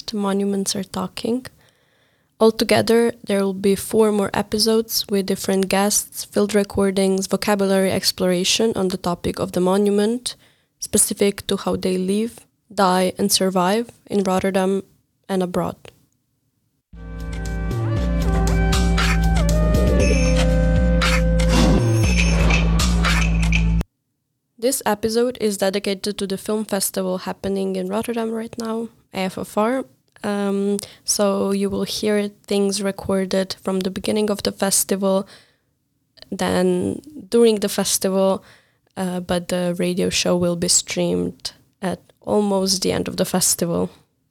podcast, Monuments Are Talking. Altogether, there will be 4 more episodes with different guests, field recordings, vocabulary exploration on the topic of the monument, specific to how they live, die, and survive in Rotterdam and abroad. This episode is dedicated to the film festival happening in Rotterdam right now, AFFR. So you will hear things recorded from the beginning of the festival, then during the festival, but the radio show will be streamed at almost the end of the festival.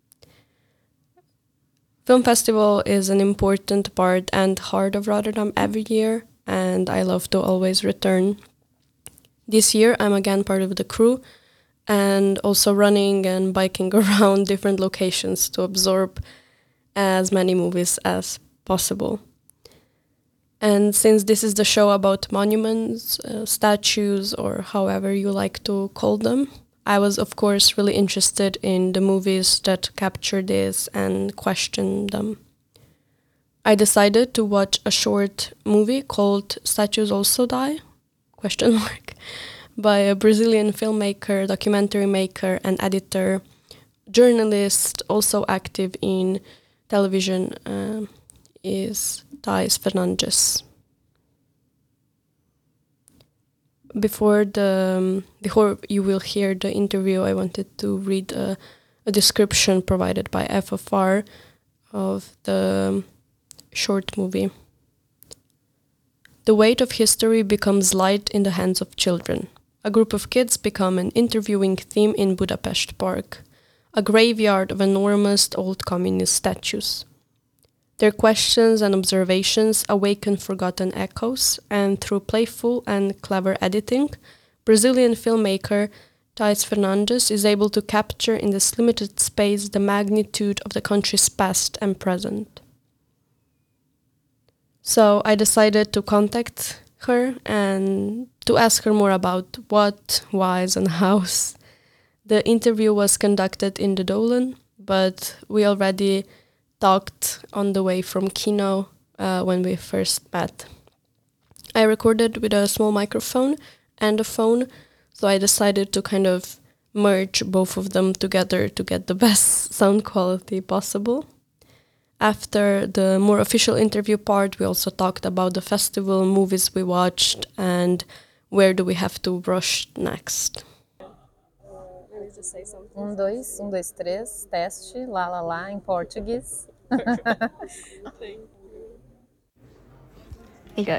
Film festival is an important part and heart of Rotterdam every year, and I love to always return. This year, I'm again part of the crew and also running and biking around different locations to absorb as many movies as possible. And since this is the show about monuments, statues, or however you like to call them, I was, of course, really interested in the movies that capture this and question them. I decided to watch a short movie called Statues Also Die? By a Brazilian filmmaker, documentary maker, and editor, journalist, also active in television, is Thais Fernandes. Before you will hear the interview, I wanted to read a description provided by FFR of the short movie. The weight of history becomes light in the hands of children. A group of kids become an interviewing theme in Budapest Park, a graveyard of enormous old communist statues. Their questions and observations awaken forgotten echoes, and through playful and clever editing, Brazilian filmmaker Thais Fernandes is able to capture in this limited space the magnitude of the country's past and present. So I decided to contact her and to ask her more about what, whys, and hows. The interview was conducted in the Dolen, but we already talked on the way from Kino when we first met. I recorded with a small microphone and a phone, so I decided to kind of merge both of them together to get the best sound quality possible. After the more official interview part, we also talked about the festival, movies we watched, and where do we have to rush next. Dois, três, teste, lá, em português. Okay.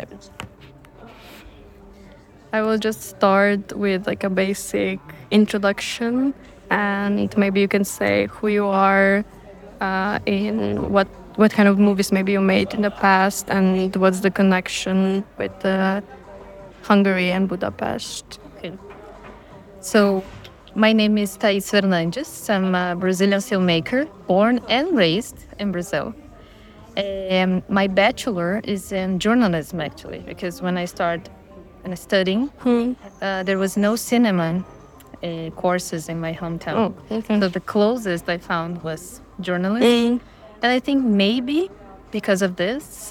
I will just start with like a basic introduction, and maybe you can say who you are, in what kind of movies maybe you made in the past, and what's the connection with Hungary and Budapest. Okay. So, my name is Thais Fernandes. I'm a Brazilian filmmaker, born and raised in Brazil. My bachelor is in journalism, actually, because when I started studying, there was no cinema courses in my hometown. Oh, okay. So the closest I found was journalism. And I think maybe because of this,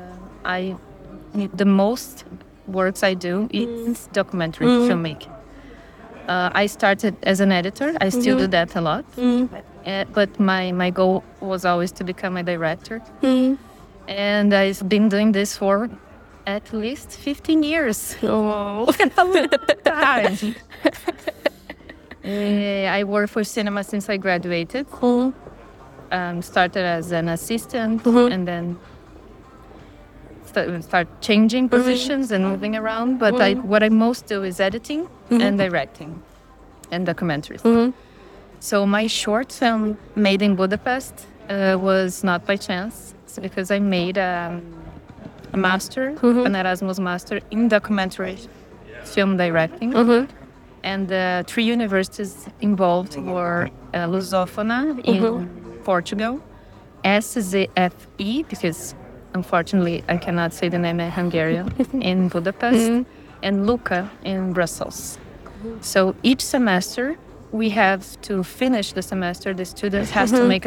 the most works I do is documentary filmmaking. I started as an editor. I still do that a lot. But my goal was always to become a director. And I've been doing this for at least 15 years. Oh. I work for cinema since I graduated. Started as an assistant and then start changing positions and moving around. But what I most do is editing and directing and documentaries. So my short film made in Budapest was not by chance. It's because I made a master, an Erasmus master in documentary film directing. And the 3 universities involved were Lusófona in Portugal, SZFE, because unfortunately I cannot say the name in Hungarian, in Budapest, and Luca in Brussels. So each semester we have to finish the semester, the student has to make